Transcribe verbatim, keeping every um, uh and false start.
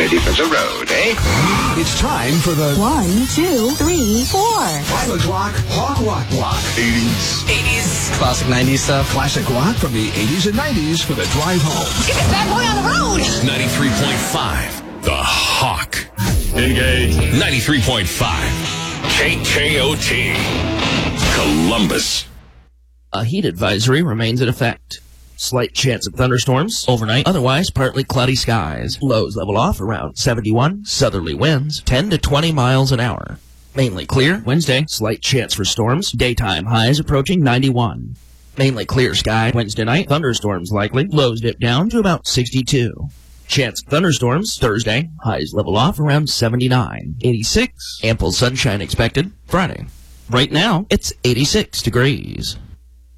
ready for the road, eh? It's time for the One, two, three, four. five o'clock Hawk Rock Block. eighties. eighties. Classic nineties stuff. Classic rock from the eighties and nineties for the drive home. Get this bad boy on the road. ninety-three point five, The Hawk. Engage. ninety-three point five, K K O T, Columbus. A heat advisory remains in effect. Slight chance of thunderstorms overnight, otherwise partly cloudy skies. Lows level off around seventy-one, southerly winds ten to twenty miles an hour. Mainly clear Wednesday, slight chance for storms, daytime highs approaching ninety-one. Mainly clear sky Wednesday night, thunderstorms likely, lows dip down to about sixty-two. Chance of thunderstorms Thursday, highs level off around seventy-nine. eighty-six, ample sunshine expected Friday. Right now, it's eighty-six degrees.